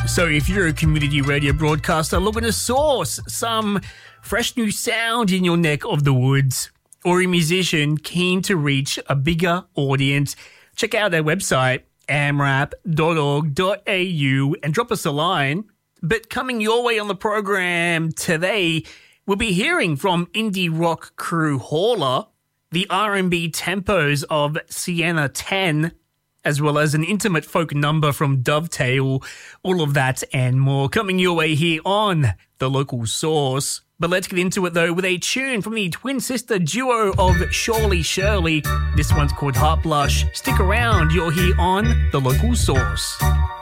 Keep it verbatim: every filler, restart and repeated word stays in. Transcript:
So if you're a community radio broadcaster looking to source some fresh new sound in your neck of the woods, or a musician keen to reach a bigger audience, check out their website, amrap dot org dot a u, and drop us a line. But coming your way on the program today, we'll be hearing from indie rock crew Hauler, the R and B tempos of Sienna ten, as well as an intimate folk number from Dovetail. All of that and more coming your way here on The Local Source. But let's get into it, though, with a tune from the twin sister duo of Surely Shirley. This one's called Heart Blush. Stick around, you're here on The Local Source.